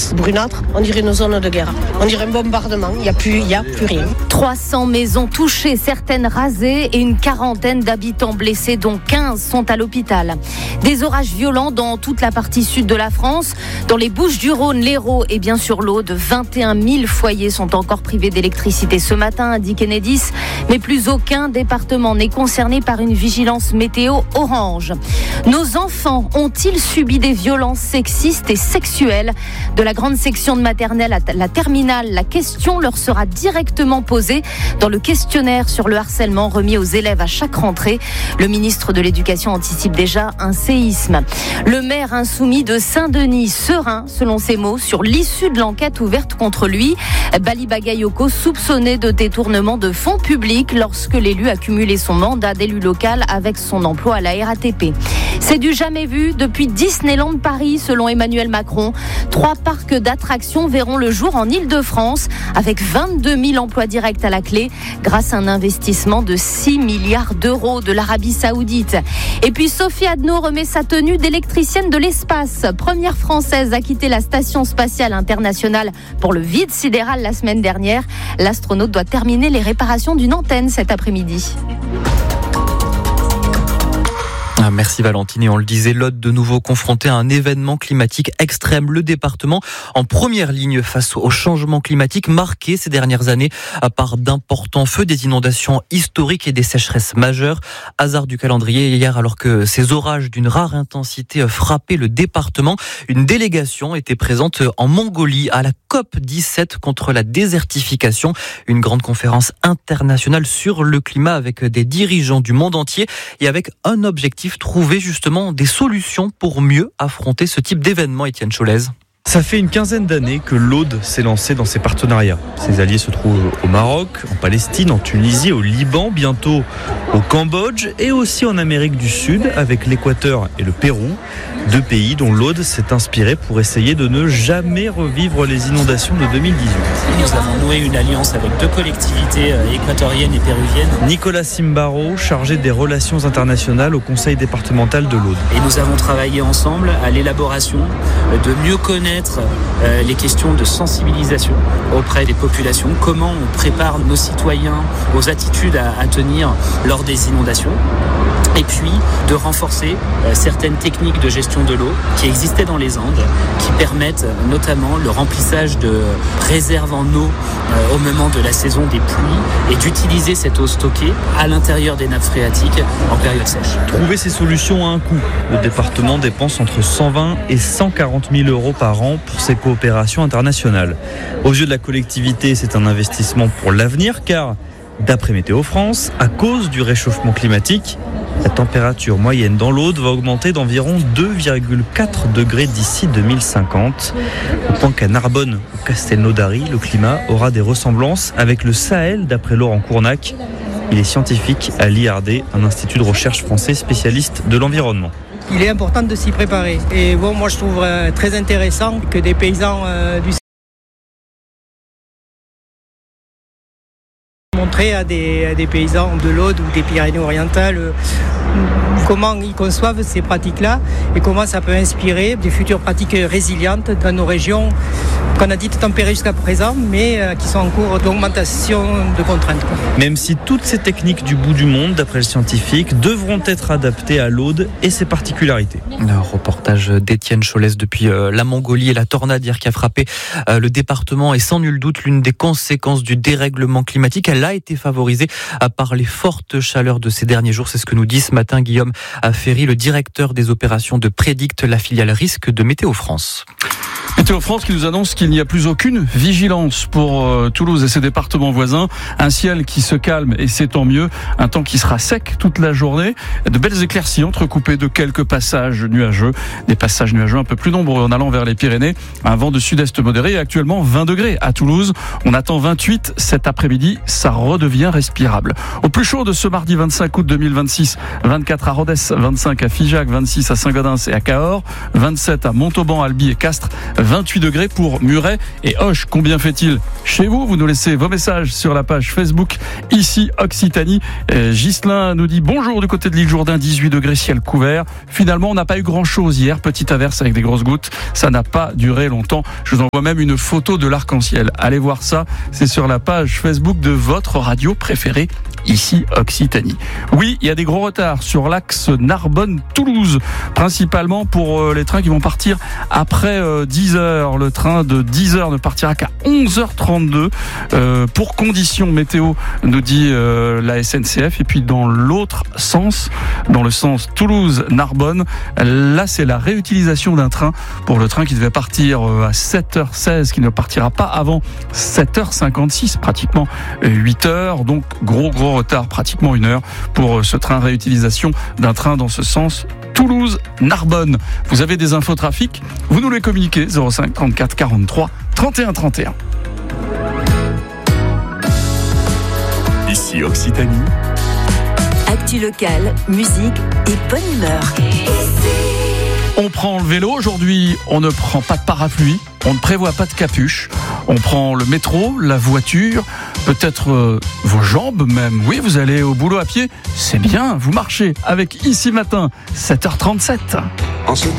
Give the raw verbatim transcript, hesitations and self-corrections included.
glace brunâtre. On dirait une zone de guerre. On dirait un bombardement. Il n'y a plus, il y a plus rien. trois cents maisons touchées, certaines rasées et une quarantaine d'habitants blessés, dont quinze sont à l'hôpital. Des orages violents dans toute la partie sud de la France. Dans les Bouches-du-Rhône, l'Hérault et bien sûr l'Aude, vingt et un mille foyers sont encore privés d'électricité ce matin, indique Enedis. Mais plus aucun département n'est concerné par une vigilance météo orange. Nos enfants ont-ils subi des violences sexistes et sexuelles ? De la grande section de maternelle à la terminale, la question leur sera directement posée dans le questionnaire sur le harcèlement remis aux élèves à chaque rentrée. Le ministre de l'Éducation anticipe déjà un séisme. Le maire insoumis de Saint-Denis, serein, selon ses mots, sur l'issue de l'enquête ouverte contre lui. Bali Bagayoko soupçonné de détournement de fonds publics lorsque l'élu a cumulé son mandat d'élu local avec son emploi à la R A T P. C'est du jamais vu depuis Disneyland Paris, selon Emmanuel Macron. Trois parcs d'attractions verront le jour en Île-de-France, avec vingt-deux mille emplois directs à la clé, grâce à un investissement de six milliards d'euros de l'Arabie Saoudite. Et puis Sophie Adno remet sa tenue d'électricienne de l'espace. Première française à quitter la Station spatiale internationale pour le vide sidéral la semaine dernière. L'astronaute doit terminer les réparations d'une antenne cet après-midi. Ah, merci Valentine. Et on le disait, l'Aude de nouveau confronté à un événement climatique extrême. Le département en première ligne face au changement climatique marqué ces dernières années par d'importants feux, des inondations historiques et des sécheresses majeures. Hasard du calendrier, hier, alors que ces orages d'une rare intensité frappaient le département, une délégation était présente en Mongolie à la C O P dix-sept contre la désertification, une grande conférence internationale sur le climat avec des dirigeants du monde entier et avec un objectif: trouver justement des solutions pour mieux affronter ce type d'événement. Étienne Cholez. Ça fait une quinzaine d'années que l'Aude s'est lancée dans ses partenariats. Ses alliés se trouvent au Maroc, en Palestine, en Tunisie, au Liban, bientôt au Cambodge et aussi en Amérique du Sud avec l'Équateur et le Pérou. Deux pays dont l'Aude s'est inspirée pour essayer de ne jamais revivre les inondations de deux mille dix-huit. Nous avons noué une alliance avec deux collectivités équatoriennes et péruviennes. Nicolas Simbaro, chargé des relations internationales au conseil départemental de l'Aude. Et nous avons travaillé ensemble à l'élaboration de mieux connaître les questions de sensibilisation auprès des populations, comment on prépare nos citoyens aux attitudes à, à tenir lors des inondations, et puis de renforcer certaines techniques de gestion de l'eau qui existaient dans les Andes, qui permettent notamment le remplissage de réserves en eau au moment de la saison des pluies et d'utiliser cette eau stockée à l'intérieur des nappes phréatiques en période sèche. Trouver ces solutions a un coût. Le département dépense entre cent vingt et cent quarante mille euros par an pour ces coopérations internationales. Aux yeux de la collectivité, c'est un investissement pour l'avenir car, d'après Météo France, à cause du réchauffement climatique, la température moyenne dans l'Aude va augmenter d'environ deux virgule quatre degrés d'ici deux mille cinquante. Au point qu'à Narbonne ou Castelnaudary, le climat aura des ressemblances avec le Sahel, d'après Laurent Cournac. Il est scientifique à l'I R D, un institut de recherche français spécialiste de l'environnement. Il est important de s'y préparer. Et bon, moi je trouve euh, très intéressant que des paysans euh, du montrer à des, à des paysans de l'Aude ou des Pyrénées-Orientales euh, comment ils conçoivent ces pratiques-là et comment ça peut inspirer des futures pratiques résilientes dans nos régions qu'on a dites tempérées jusqu'à présent, mais euh, qui sont en cours d'augmentation de contraintes. Même si toutes ces techniques du bout du monde, d'après le scientifique, devront être adaptées à l'Aude et ses particularités. Un reportage d'Étienne Cholez depuis euh, la Mongolie et la tornade hier qui a frappé euh, le département est sans nul doute l'une des conséquences du dérèglement climatique. Elle a été favorisée euh, par les fortes chaleurs de ces derniers jours. C'est ce que nous dit ce matin Guillaume Ferry, le directeur des opérations de Prédicte, la filiale risque de Météo France. Météo France qui nous annonce qu'il n'y a plus aucune vigilance pour euh, Toulouse et ses départements voisins. Un ciel qui se calme et c'est tant mieux. Un temps qui sera sec toute la journée. De belles éclaircies entrecoupées de quelques passages nuageux. Des passages nuageux un peu plus nombreux en allant vers les Pyrénées. Un vent de sud-est modéré et actuellement vingt degrés à Toulouse. On attend vingt-huit cet après-midi. Ça redevient respirable. Au plus chaud de ce mardi vingt-cinq août deux mille vingt-six. vingt-quatre à Rodez, vingt-cinq à Figeac, vingt-six à Saint-Gaudens et à Cahors. vingt-sept à Montauban, Albi et Castres. vingt vingt-huit degrés pour Muret et Auch. Combien fait-il chez vous? Vous nous laissez vos messages sur la page Facebook ici Occitanie. Euh, Ghislain nous dit bonjour du côté de l'île Jourdain, dix-huit degrés, ciel couvert. Finalement, on n'a pas eu grand-chose hier, petite averse avec des grosses gouttes. Ça n'a pas duré longtemps. Je vous envoie même une photo de l'arc-en-ciel. Allez voir ça, c'est sur la page Facebook de votre radio préférée ici Occitanie. Oui, il y a des gros retards sur l'axe Narbonne-Toulouse, principalement pour euh, les trains qui vont partir après euh, dix heures. Le train de dix heures ne partira qu'à onze heures trente-deux euh, pour conditions météo, nous dit euh, la S N C F. Et puis dans l'autre sens, dans le sens Toulouse-Narbonne, là c'est la réutilisation d'un train pour le train qui devait partir euh, à sept heures seize, qui ne partira pas avant sept heures cinquante-six, pratiquement huit heures. Donc gros gros retard, pratiquement une heure pour ce train réutilisation d'un train dans ce sens Toulouse-Narbonne. Vous avez des infos trafic, vous nous les communiquez zéro cinq trente-quatre quarante-trois trente et un trente et un. Ici Occitanie. Actu locale, musique et bonne humeur. On prend le vélo aujourd'hui, on ne prend pas de parapluie, on ne prévoit pas de capuche. On prend le métro, la voiture, peut-être euh, vos jambes même. Oui, vous allez au boulot à pied, c'est bien, vous marchez avec Ici Matin, sept heures trente-sept. En ce